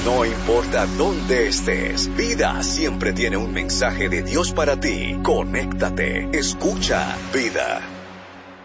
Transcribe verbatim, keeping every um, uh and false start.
No importa dónde estés, Vida siempre tiene un mensaje de Dios para ti. Conéctate, escucha Vida.